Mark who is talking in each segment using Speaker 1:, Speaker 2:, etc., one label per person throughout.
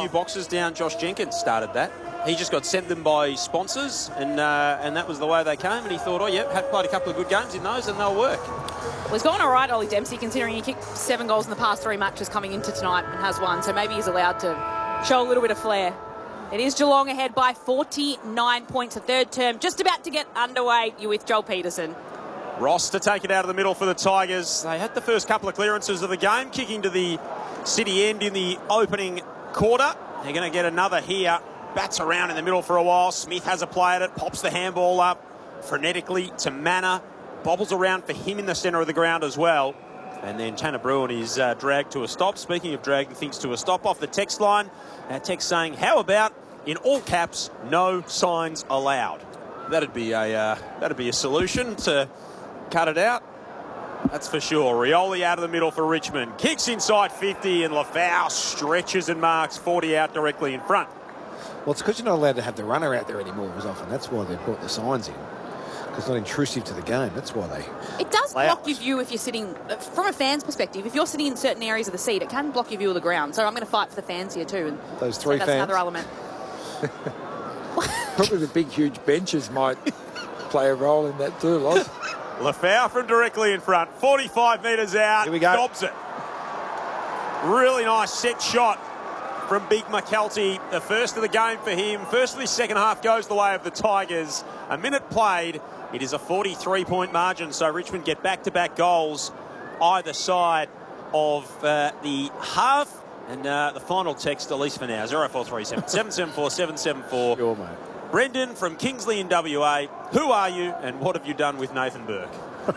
Speaker 1: few boxes down. Josh Jenkins started that. He just got sent them by sponsors, and that was the way they came. And he thought, oh, yeah, had played a couple of good games in those, and they'll work.
Speaker 2: Well, he's gone all right, Ollie Dempsey, considering he kicked 7 goals in the past 3 matches coming into tonight and has one. So maybe he's allowed to show a little bit of flair. It is Geelong ahead by 49 points. The third term just about to get underway. You're with Joel Peterson.
Speaker 1: Ross to take it out of the middle for the Tigers. They had the first couple of clearances of the game, kicking to the city end in the opening quarter. They're going to get another here. Bats around in the middle for a while. Smith has a play at it, pops the handball up frenetically to Manor. Bobbles around for him in the centre of the ground as well. And then Tanner Bruin is dragged to a stop. Speaking of dragging things to a stop, off the text line, our text saying, how about, in all caps, no signs allowed? That'd be a solution to cut it out. That's for sure. Rioli out of the middle for Richmond. Kicks inside 50, and Lafau stretches and marks 40 out directly in front.
Speaker 3: Well, it's because you're not allowed to have the runner out there anymore as often. That's why they've brought the signs in. It's not intrusive to the game. That's why they...
Speaker 2: It does block your view if you're sitting... From a fan's perspective, if you're sitting in certain areas of the seat, it can block your view of the ground. So I'm going to fight for the fans here too. And
Speaker 3: those three
Speaker 2: that's
Speaker 3: fans.
Speaker 2: Another element.
Speaker 4: Probably the big, huge benches might play a role in that too, Loz.
Speaker 1: Lafau from directly in front. 45 metres out.
Speaker 3: Here we go.
Speaker 1: Dobs it. Really nice set shot from Big McKelty. The first of the game for him. First of the second half goes the way of the Tigers. A minute played. It is a 43-point margin, so Richmond get back-to-back goals either side of the half. And the final text, at least for now, 0437 774 774.
Speaker 3: Sure, mate.
Speaker 1: Brendan from Kingsley in WA. Who are you and what have you done with Nathan Burke?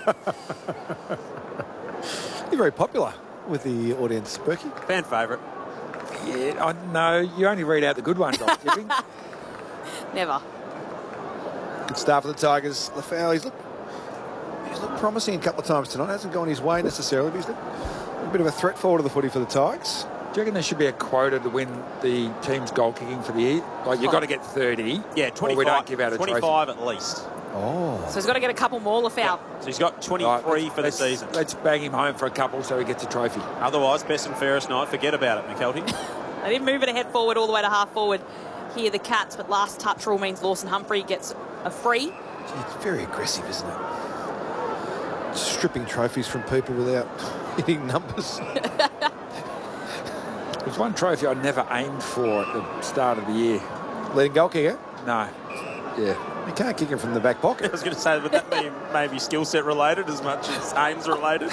Speaker 3: You're very popular with the audience, Berkey.
Speaker 1: Fan favourite.
Speaker 4: Yeah, no, you only read out the good ones, I'm tipping.
Speaker 2: Never.
Speaker 3: Good start for the Tigers. Lafau, he's looked promising a couple of times tonight. Hasn't gone his way necessarily, but he's looked a bit of a threat forward of the footy for the Tigers.
Speaker 4: Do you reckon there should be a quota to win the team's goal kicking for the year? Like, you've got to get 30.
Speaker 1: Yeah, 25.
Speaker 4: Or we don't give out a
Speaker 1: 25 at least.
Speaker 3: Oh.
Speaker 2: So he's got to get a couple more, Lafau.
Speaker 1: Yeah. So he's got 23 for the season.
Speaker 4: Let's bang him home for a couple so he gets a trophy.
Speaker 1: Otherwise, best and fairest night. Forget about it, McKelty.
Speaker 2: They didn't move it ahead forward all the way to half forward here, the Cats, but last touch rule means Lawson Humphrey gets a free.
Speaker 3: It's very aggressive, isn't it? Stripping trophies from people without hitting numbers.
Speaker 4: There's one trophy I never aimed for at the start of the year.
Speaker 3: Leading goal kicker?
Speaker 4: No. Yeah.
Speaker 3: You can't kick him from the back
Speaker 1: I
Speaker 3: pocket.
Speaker 1: was going to say, would that be maybe skill set related as much as aims related?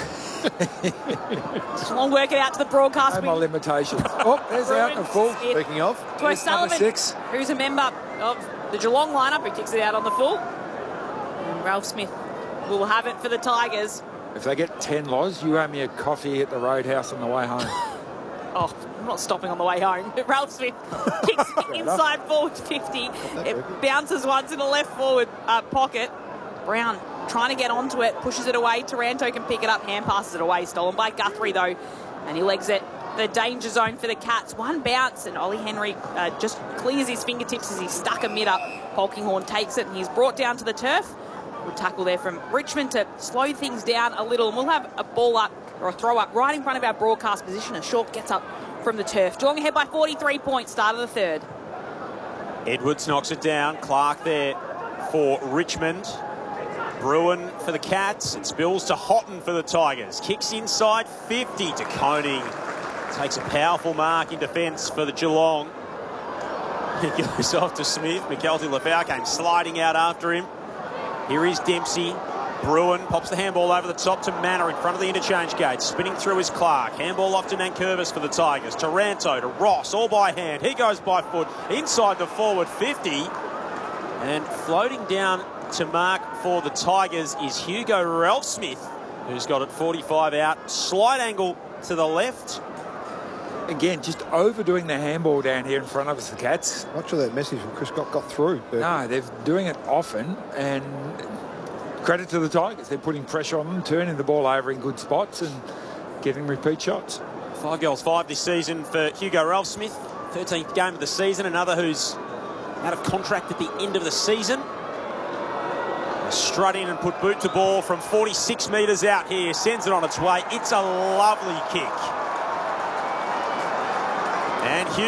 Speaker 2: I'll work it out to the broadcast.
Speaker 4: No, my limitations. Oh, there's out of full.
Speaker 3: Speaking of,
Speaker 2: To O'Sullivan,
Speaker 4: 6.
Speaker 2: who's a member of the Geelong lineup, who kicks it out on the full. And Ralph Smith will have it for the Tigers.
Speaker 4: If they get 10 Loz, you owe me a coffee at the Roadhouse on the way home.
Speaker 2: Oh, I'm not stopping on the way home. Ralph Smith kicks inside forward 50. It bounces once in the left forward pocket. Brown trying to get onto it, pushes it away. Taranto can pick it up, hand passes it away. Stolen by Guthrie though, and he legs it. The danger zone for the Cats. One bounce, and Ollie Henry just clears his fingertips as he's stuck a mid up. Polkinghorne takes it, and he's brought down to the turf. Good tackle there from Richmond to slow things down a little, and we'll have a ball up or a throw up right in front of our broadcast position. A short gets up from the turf. Geelong ahead by 43 points, start of the third.
Speaker 1: Edwards knocks it down. Clark there for Richmond. Bruin for the Cats. It spills to Houghton for the Tigers. Kicks inside 50 to Koning. Takes a powerful mark in defence for the Geelong. He goes off to Smith. McKelty Lafau came sliding out after him. Here is Dempsey. Bruin pops the handball over the top to Manor in front of the interchange gate. Spinning through is Clark. Handball off to Nankervis for the Tigers. Taranto to Ross, all by hand. He goes by foot inside the forward 50. And floating down to mark for the Tigers is Hugo Ralphsmith, who's got it 45 out. Slight angle to the left.
Speaker 4: Again, just overdoing the handball down here in front of us, the Cats.
Speaker 3: not sure that message from Chris Scott got through. But
Speaker 4: No, they're doing it often, and credit to the Tigers. They're putting pressure on them, turning the ball over in good spots and getting repeat shots.
Speaker 1: 5 goals, 5 this season for Hugo Ralphsmith. 13th game of the season. Another who's out of contract at the end of the season. Strut in and put boot to ball from 46 metres out here. Sends it on its way. It's a lovely kick. And Hugo